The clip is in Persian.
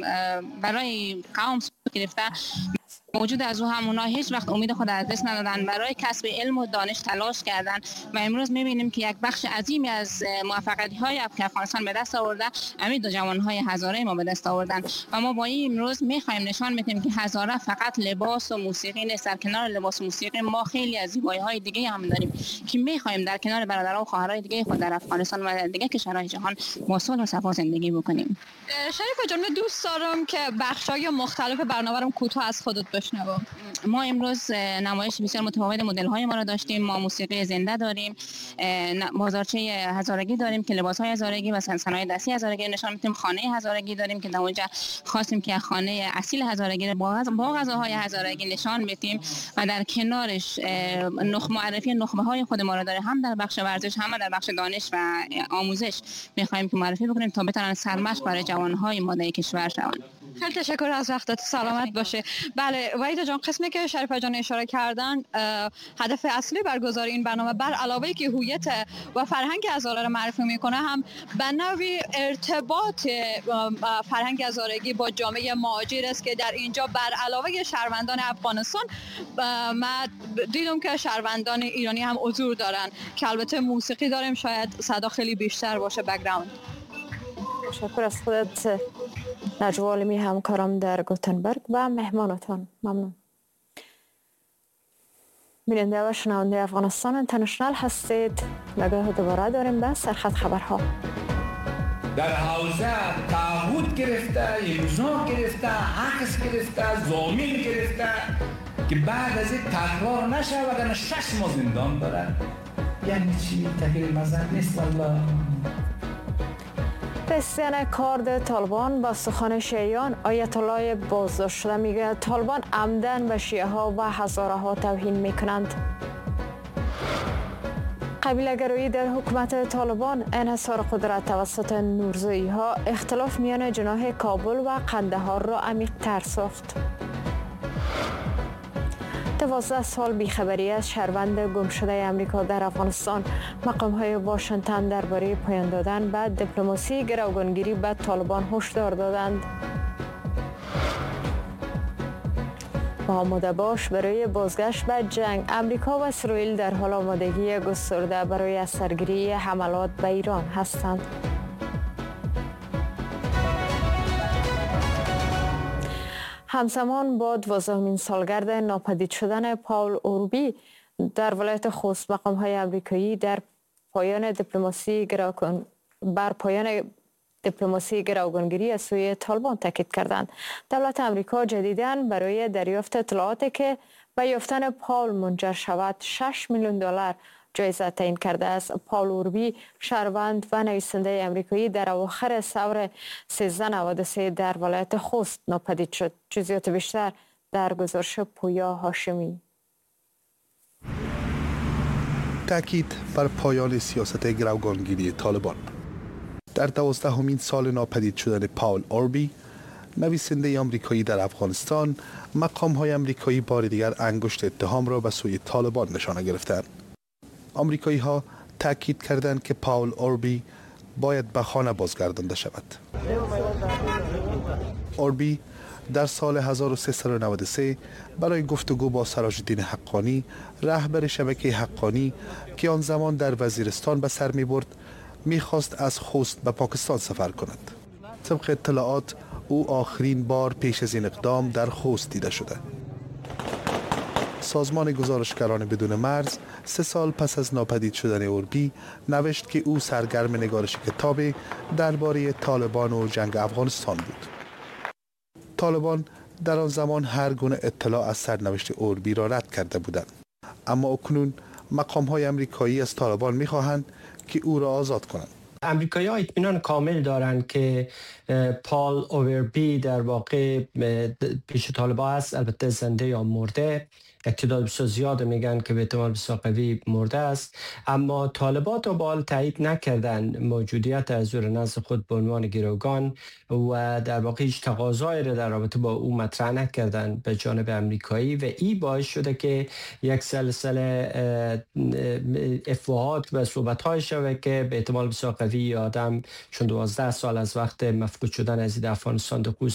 برای قوم گرفته موجود از او هم اونها هیچ وقت امید خود از دست ندادن، برای کسب علم و دانش تلاش کردن و امروز می‌بینیم که یک بخش عظیمی از موفقیت‌های که افغانستان به دست آورده همین دو جوان‌های هزاره ما به دست آوردن و ما با این امروز می‌خوایم نشان بدیم که هزاره فقط لباس و موسیقی نیست. در کنار لباس و موسیقی ما خیلی از زیبایی‌های دیگه هم داریم که می‌خوایم در کنار برادران و خواهرای دیگه خود در افغانستان و در دیگه کشورهای جهان با صلح و صفا زندگی بکنیم. شریفه جان، دوست دارم که بخش‌های مختلف برنامه رو کوتاه از خودت بشنوم. ما امروز نمایش بسیار متفاوت مدل‌های ما را داشتیم. ما موسیقی زنده داریم، بازارچه هزارگی داریم که لباس‌های هزارگی و صنایع دستی هزارگی نشان میدیم، خانه هزارگی داریم که در اونجا خواستیم که خانه اصیل هزارگی را با غذاهای هزارگی نشان بدیم و در کنارش معرفی نخبه‌های خود ما را داره، هم در بخش ورزش هم در بخش دانش و آموزش می‌خوایم که معرفی بکنیم تا بتونن سرمشق برای جوان‌های ما در کشور شوند. خیلی تشکر از وقتت، سلامت باشه. بله وحید جان، قسمی که شریفه جان اشاره کردن، هدف اصلی برگزاری این برنامه بر علاوه که هویت و فرهنگ هزاره را معرفی میکنه، هم به نوعی ارتباط فرهنگ هزارگی با جامعه مهاجر است که در اینجا بر علاوه شهروندان افغانستان ما دیدم که شهروندان ایرانی هم حضور دارن که البته موسیقی داریم، شاید صدا خیلی بیشتر باشه بک‌گراند. تشکر از خودت نجوا عالمی، همکارم در گوتنبرگ و مهمانتان. ممنون. بیننده و شنونده افغانستان اینترنشنال هستید. نگاه دوباره داریم به سرخط خبرها. در حوزه تعهد گرفته، امضا گرفته، عکس گرفته، ضامن گرفته که بعد از این تکرار نشه وگرنه 6 ماه زندان داره. یعنی چی؟ تغییر مذهب نیست والله. رئیسین کارد طالبان با سخن شیعیان آیت الله بازداشت شده میگه طالبان عمدن به شیعه ها و هزاره ها توهین میکنند. قبیله گرایی در حکومت طالبان، انحصار قدرت توسط نورزایی ها اختلاف میان جناح کابل و قندهار را عمیق تر ساخت. 12 سال بیخبری از شهروند گم شده امریکا در افغانستان، مقام‌های واشنگتن درباره پایان دادن به دیپلماسی گروگانگیری به طالبان هشدار دادند. و آماده باش برای بازگشت به جنگ، امریکا و اسرائیل در حال آمادگی گسترده برای از سرگیری حملات به ایران هستند. همزمان با 12مین سالگرد ناپدید شدن پاول اوربی در ولایت خوست، مقام‌های آمریکایی در پایان دیپلماسی گروگانگیری از سوی طالبان تاکید کردند. دولت آمریکا جدیداً برای دریافت اطلاعاتی که به یافتن پاول منجر شود 6 میلیون دلار جایزه تعیین کرده است. پاول اوربی، شهروند و نویسنده آمریکایی، در اواخر ثور 1393 در ولایت خوست ناپدید شد. جزئیات بیشتر در گزارش پویا هاشمی. تاکید بر پایان سیاست گروگانگیری طالبان. در 12مین سال ناپدید شدن پاول اوربی، نویسنده آمریکایی در افغانستان، مقام‌های آمریکایی بار دیگر انگشت اتهام را به سوی طالبان نشانه گرفتند. آمریکایی‌ها تاکید کردند که پاول اوربی باید به خانه بازگردانده شود. اوربی در سال 1393 برای گفتگو با سراج الدین حقانی، رهبر شبکه حقانی که آن زمان در وزیرستان به سر می‌برد، می‌خواست از خوست به پاکستان سفر کند. طبق اطلاعات او آخرین بار پیش از این اقدام در خوست دیده شده. سازمان گزارشگران بدون مرز 3 سال پس از ناپدید شدن اوربی نوشت که او سرگرم نگارش کتابی درباره طالبان و جنگ افغانستان بود. طالبان در آن زمان هر گونه اطلاع از سرنوشت اوربی را رد کرده بودند، اما اکنون مقام‌های آمریکایی از طالبان می‌خواهند که او را آزاد کنند. امریکایی‌ها اطمینان کامل دارند که پال اوربی در واقع پیش طالبان است، البته زنده یا مرده. تعداد بسیار زیاد میگن که به احتمال بسیار قوی مرده است، اما طالبان تا به حال تایید نکردن موجودیت از او نزد خود به عنوان گروگان و در واقع هیچ تقاضایی را در رابطه با او مطرح نکردن به جانب امریکایی و این باعث شده که یک سلسله افواهات و صحبت‌های شود که به احتمال بسیار قوی آدم چون 12 سال از وقت مفقود شدن از افغانستان